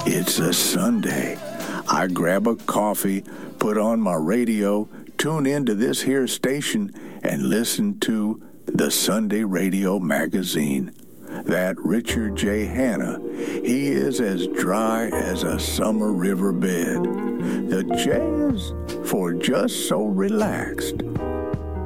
It's a Sunday. I grab a coffee, put on my radio, tune into this here station, and listen to the Sunday Radio Magazine. That Richard J. Hanna, he is as dry as a summer riverbed. The jazz for just so relaxed.